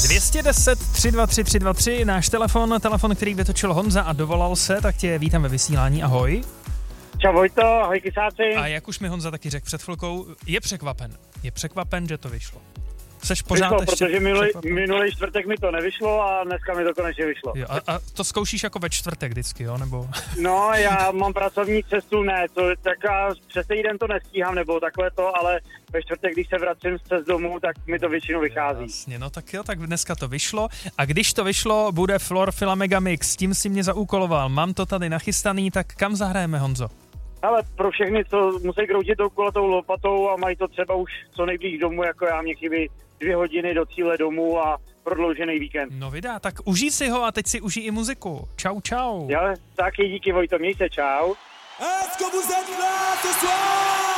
210 323 323, náš telefon, který vytočil Honza a dovolal se, tak tě vítám ve vysílání, ahoj. Čau Vojto, ahoj kysáci. A jak už mi Honza taky řekl před chvilkou, je překvapen, že to vyšlo. Seš pořád vyšlo, protože minulý čtvrtek mi to nevyšlo a dneska mi to konečně vyšlo. Jo, a to zkoušíš jako ve čtvrtek vždycky, jo, nebo? No, já mám pracovní cestu, tak přes týden to nestíhám, nebo takhle to, ale ve čtvrtek, když se vracím z domu, tak mi to většinou vychází. Jasně, no tak jo, tak dneska to vyšlo a když to vyšlo, bude Flor Fila Megamix, s tím si mě zaúkoloval, mám to tady nachystaný, tak kam zahrajeme, Honzo? Ale pro všechny, co musí kroutit tou kulatou lopatou a mají to třeba už co nejblíž domů, jako já, mě chybí 2 hodiny do cíle domů a prodloužený víkend. No vydá, tak užij si ho a teď si užij i muziku. Čau, čau. Jo, taky díky Vojto, měj se, čau. Est-ce que vous êtes là ce soir?